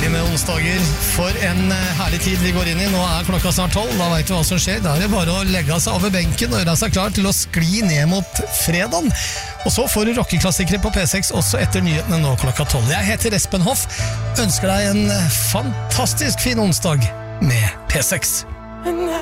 Fine onsdager. For en herlig tid vi går inn i. Nå klokka snart 12. Da vet du hva som skjer. Da det bare å legge seg over benken og gjøre seg klar til å skli ned mot fredagen. Og så får du rockeklassikere på P6 også etter nyhetene nå klokka 12. Jeg heter Espen Hoff. Ønsker deg en fantastisk fin onsdag med P6.